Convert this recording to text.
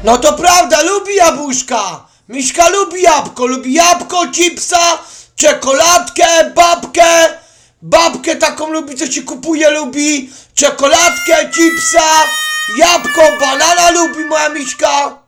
No to prawda, lubi jabłuszka. Miśka lubi jabłko, chipsa, czekoladkę, babkę taką lubi, co ci kupuje, lubi czekoladkę, chipsa, jabłko, banana lubi moja Miśka.